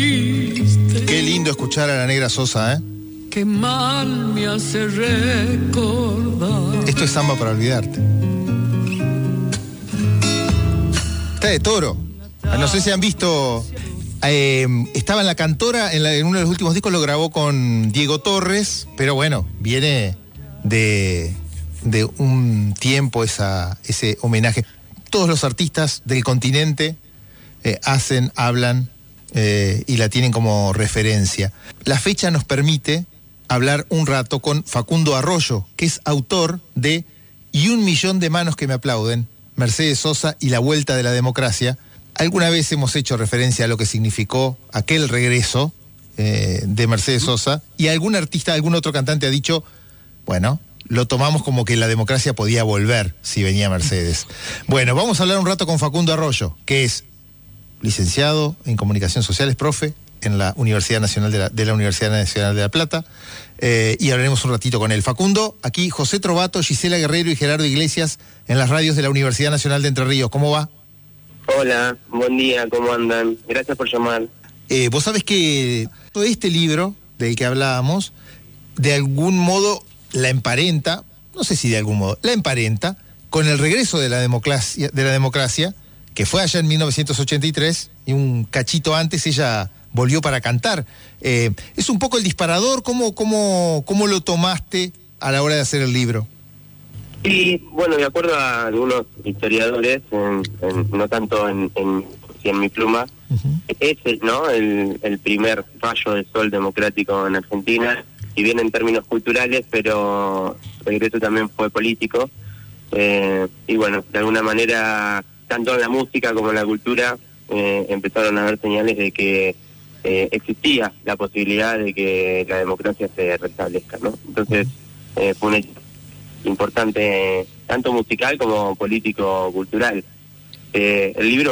Qué lindo escuchar a la Negra Sosa, ¿eh? Qué mal me hace recordar. Esto es Samba para olvidarte. Está de Toro. No sé si han visto. Estaba en La Cantora, en uno de los últimos discos lo grabó con Diego Torres, pero bueno, viene de un tiempo ese homenaje. Todos los artistas del continente hablan y la tienen como referencia. La fecha nos permite hablar un rato con Facundo Arroyo, que es autor de Y un millón de manos que me aplauden, Mercedes Sosa y la vuelta de la democracia. Alguna vez hemos hecho referencia a lo que significó aquel regreso de Mercedes Sosa, y algún artista, algún otro cantante ha dicho, bueno, lo tomamos como que la democracia podía volver si venía Mercedes. Bueno, vamos a hablar un rato con Facundo Arroyo, que es licenciado en Comunicación Social, es profe en la Universidad Nacional de la Universidad Nacional de La Plata, y hablaremos un ratito con él. Facundo, aquí José Trovato, Gisela Guerrero y Gerardo Iglesias en las radios de la Universidad Nacional de Entre Ríos. ¿Cómo va? Hola, buen día, ¿cómo andan? Gracias por llamar. Vos sabés que todo este libro del que hablábamos, de algún modo la emparenta, no sé si de algún modo, la emparenta con el regreso de la democracia, que fue allá en 1983, y un cachito antes ella volvió para cantar. Es un poco el disparador. ¿Cómo lo tomaste a la hora de hacer el libro? Sí, bueno, de acuerdo a algunos historiadores, no tanto en mi pluma, es el primer rayo de sol democrático en Argentina, y bien en términos culturales, pero el regreso también fue político, y bueno, de alguna manera, tanto en la música como en la cultura, empezaron a haber señales de que existía la posibilidad de que la democracia se restablezca, ¿no? Entonces, fue un hecho importante, tanto musical como político-cultural. El libro